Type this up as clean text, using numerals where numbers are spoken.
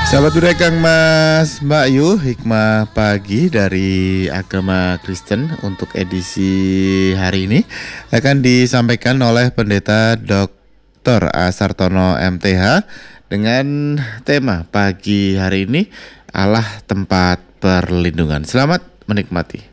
Selamat sore Kang Mas Mbak Yu, hikmah pagi dari agama Kristen untuk edisi hari ini akan disampaikan oleh Pendeta Dr. Asartono MTH dengan tema pagi hari ini Allah tempat perlindungan. Selamat menikmati.